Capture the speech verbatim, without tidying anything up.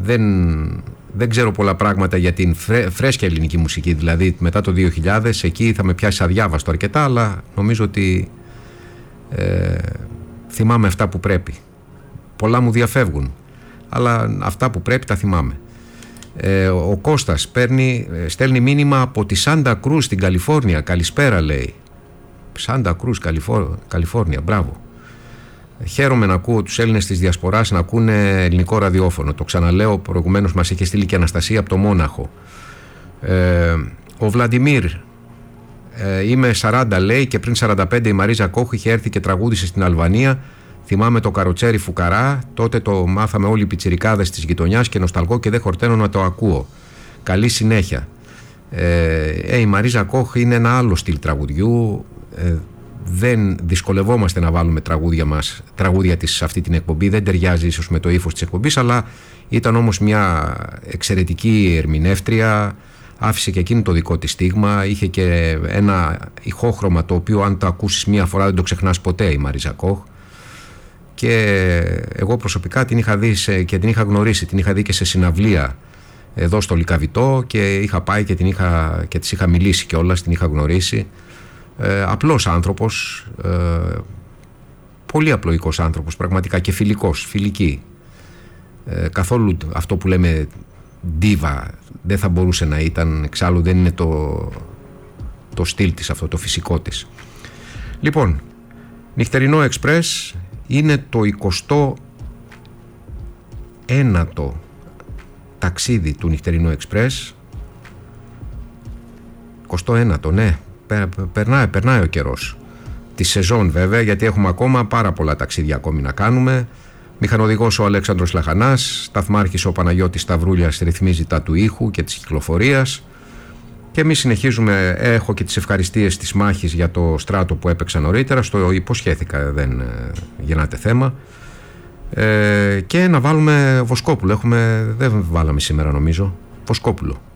δεν, δεν ξέρω πολλά πράγματα για την φρέ, φρέσκια ελληνική μουσική. Δηλαδή μετά το δύο χιλιάδες εκεί θα με πιάσει αδιάβαστο αρκετά, αλλά νομίζω ότι ε, θυμάμαι αυτά που πρέπει. Πολλά μου διαφεύγουν, αλλά αυτά που πρέπει τα θυμάμαι. Ε, ο Κώστας παίρνει, στέλνει μήνυμα από τη Σάντα Κρούς στην Καλιφόρνια. Καλησπέρα, λέει. Σάντα Κρούς, Καλιφόρνια, μπράβο. Χαίρομαι να ακούω τους Έλληνες της Διασποράς να ακούνε ελληνικό ραδιόφωνο. Το ξαναλέω, προηγουμένως μας είχε στείλει και Αναστασία από το Μόναχο. Ε, ο Βλαντιμίρ, ε, είμαι σαράντα, λέει, και πριν σαράντα πέντε η Μαρίζα Κόχ είχε έρθει και τραγούδισε στην Αλβανία. Θυμάμαι το καροτσέρι Φουκαρά, τότε το μάθαμε όλοι οι πιτσιρικάδες της γειτονιάς και νοσταλγώ και δεν χορταίνω να το ακούω. Καλή συνέχεια. Ε, ε, η Μαρίζα Κόχ είναι ένα άλλο στυλ τραγουδιού. Ε, δεν δυσκολευόμαστε να βάλουμε τραγούδια μας, τραγούδια της σε αυτή την εκπομπή. Δεν ταιριάζει ίσως με το ύφος της εκπομπής, αλλά ήταν όμως μια εξαιρετική ερμηνεύτρια. Άφησε και εκείνη το δικό της στίγμα. Είχε και ένα ηχόχρωμα το οποίο αν το ακούσεις μία φορά δεν το ξεχνάς ποτέ, η Μαρίζα Κόχ. Και εγώ προσωπικά την είχα δει σε, και την είχα γνωρίσει, την είχα δει και σε συναυλία εδώ στο Λυκαβητό και είχα πάει και, την είχα, και της είχα μιλήσει κιόλας, την είχα γνωρίσει. Ε, απλός άνθρωπος, ε, πολύ απλοϊκός άνθρωπος πραγματικά και φιλικός, φιλική. Ε, καθόλου αυτό που λέμε ντίβα δεν θα μπορούσε να ήταν, εξάλλου δεν είναι το, το στυλ της αυτό, το φυσικό της. Λοιπόν, Νυχτερινό Εξπρές είναι το εικοστό ένατο ταξίδι του Νυχτερινού Εξπρές. εικοστό ένατο, ναι. Περνάει, περνάει ο καιρός. Τη σεζόν βέβαια, γιατί έχουμε ακόμα πάρα πολλά ταξίδια ακόμη να κάνουμε. Μηχανοδηγός ο Αλέξανδρος Λαχανάς, σταθμάρχης ο Παναγιώτης Σταυρούλιας ρυθμίζει τα του ήχου και της κυκλοφορίας. Και εμείς συνεχίζουμε. Έχω και τις ευχαριστίες της μάχης για το στράτο που έπαιξα νωρίτερα. Στο υποσχέθηκα, δεν ε, γεννάται θέμα. Ε, και να βάλουμε Βοσκόπουλο. Έχουμε, δεν βάλαμε σήμερα νομίζω. Βοσκόπουλο.